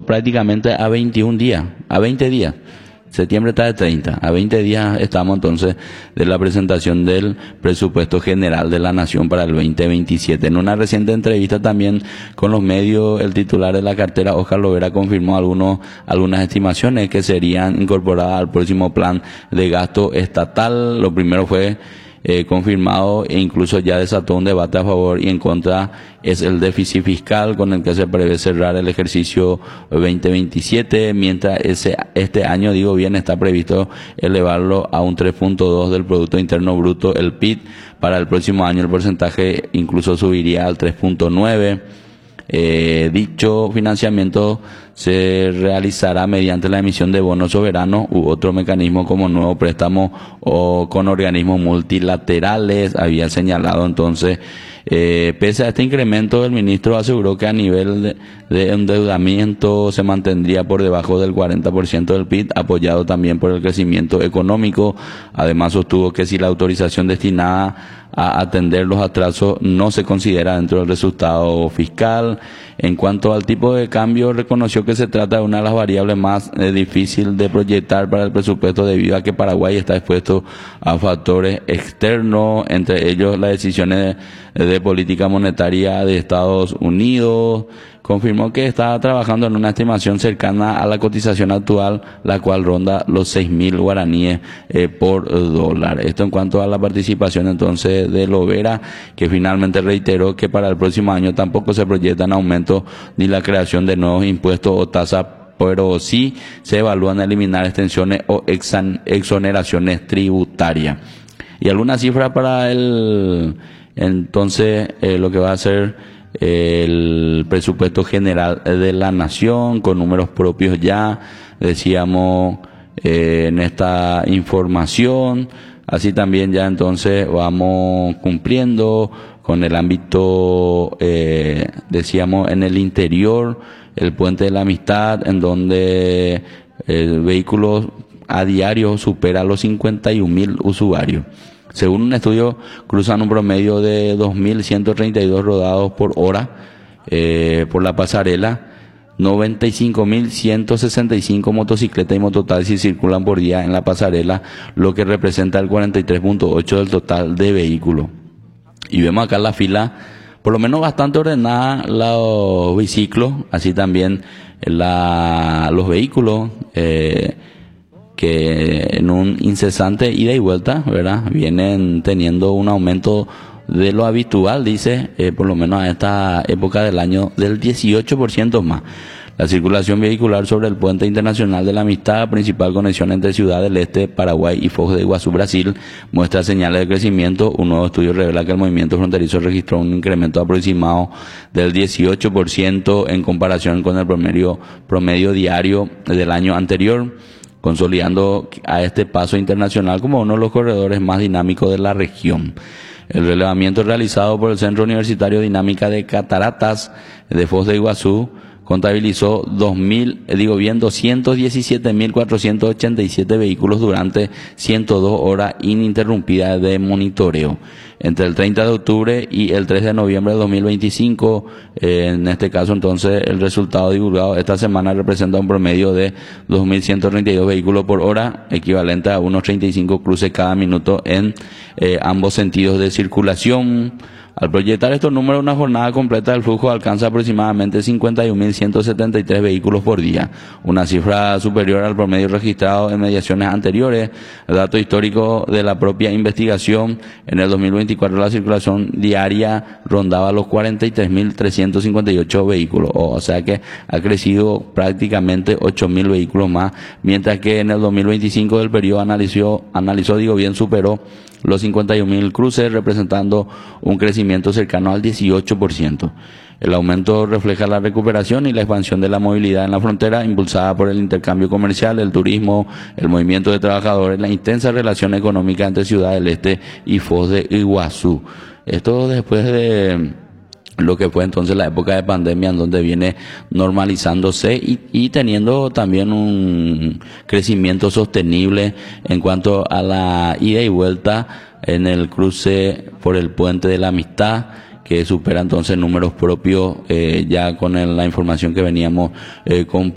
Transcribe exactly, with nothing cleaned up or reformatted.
prácticamente a veintiún días, a veinte días. Septiembre está de treinta, a veinte días estamos entonces de la presentación del presupuesto general de la Nación para el veinte veintisiete. En una reciente entrevista también con los medios, el titular de la cartera, Óscar Lovera, confirmó algunos, algunas estimaciones que serían incorporadas al próximo plan de gasto estatal. Lo primero fue Eh, confirmado e incluso ya desató un debate a favor y en contra, es el déficit fiscal con el que se prevé cerrar el ejercicio veinte veintisiete, mientras ese, este año, digo bien, está previsto elevarlo a un tres punto dos del Producto Interno Bruto, el P I B. Para el próximo año el porcentaje incluso subiría al tres punto nueve. Eh, dicho financiamiento se realizará mediante la emisión de bonos soberanos u otro mecanismo como nuevo préstamo o con organismos multilaterales, había señalado entonces. Eh, pese a este incremento, el ministro aseguró que a nivel de, de endeudamiento se mantendría por debajo del cuarenta por ciento del P I B, apoyado también por el crecimiento económico. Además sostuvo que si la autorización destinada a atender los atrasos no se considera dentro del resultado fiscal. En cuanto al tipo de cambio, reconoció que se trata de una de las variables más eh, difíciles de proyectar para el presupuesto debido a que Paraguay está expuesto a factores externos, entre ellos las decisiones de, de política monetaria de Estados Unidos. Confirmó que está trabajando en una estimación cercana a la cotización actual, la cual ronda los seis mil guaraníes eh, por dólar. Esto en cuanto a la participación entonces de Lovera, que finalmente reiteró que para el próximo año tampoco se proyectan aumento ni la creación de nuevos impuestos o tasas, pero sí se evalúan eliminar extensiones o exan, exoneraciones tributarias. Y alguna cifra para el entonces eh, lo que va a ser el presupuesto general de la Nación, con números propios ya, decíamos eh, en esta información. Así también ya entonces vamos cumpliendo con el ámbito, eh, decíamos, en el interior, el Puente de la Amistad, en donde el vehículo a diario supera los cincuenta y un mil usuarios. Según un estudio, cruzan un promedio de dos mil ciento treinta y dos rodados por hora eh, por la pasarela. noventa y cinco mil ciento sesenta y cinco motocicletas y mototaxis circulan por día en la pasarela, lo que representa el cuarenta y tres punto ocho del total de vehículos. Y vemos acá la fila, por lo menos bastante ordenada, los biciclos, así también la, los vehículos, eh, que en un incesante ida y vuelta, ¿verdad?, vienen teniendo un aumento de lo habitual, dice, eh, por lo menos a esta época del año, del dieciocho por ciento más. La circulación vehicular sobre el Puente Internacional de la Amistad, principal conexión entre Ciudad del Este, Paraguay y Foz de Iguazú, Brasil, muestra señales de crecimiento. Un nuevo estudio revela que el movimiento fronterizo registró un incremento aproximado del dieciocho por ciento en comparación con el promedio, promedio diario del año anterior, consolidando a este paso internacional como uno de los corredores más dinámicos de la región. El relevamiento realizado por el Centro Universitario Dinámica de Cataratas de Foz de Iguazú contabilizó dos mil, digo bien, doscientos diecisiete mil cuatrocientos ochenta y siete vehículos durante ciento dos horas ininterrumpidas de monitoreo. Entre el treinta de octubre y el tres de noviembre de dos mil veinticinco, eh, en este caso entonces el resultado divulgado esta semana representa un promedio de dos mil ciento treinta y dos vehículos por hora, equivalente a unos treinta y cinco cruces cada minuto en eh, ambos sentidos de circulación. Al proyectar estos números, una jornada completa del flujo alcanza aproximadamente cincuenta y un mil ciento setenta y tres vehículos por día, una cifra superior al promedio registrado en mediaciones anteriores. El dato histórico de la propia investigación, en el dos mil veinticuatro la circulación diaria rondaba los cuarenta y tres mil trescientos cincuenta y ocho vehículos, o sea que ha crecido prácticamente ocho mil vehículos más, mientras que en el dos mil veinticinco el periodo analizó, analizó digo bien, superó los cincuenta y un mil cruces, representando un crecimiento cercano al dieciocho por ciento. El aumento refleja la recuperación y la expansión de la movilidad en la frontera, impulsada por el intercambio comercial, el turismo, el movimiento de trabajadores, la intensa relación económica entre Ciudad del Este y Foz de Iguazú. Esto después de lo que fue entonces la época de pandemia, en donde viene normalizándose y, y teniendo también un crecimiento sostenible en cuanto a la ida y vuelta en el cruce por el Puente de la Amistad, que supera entonces números propios, eh, ya con el, la información que veníamos eh, con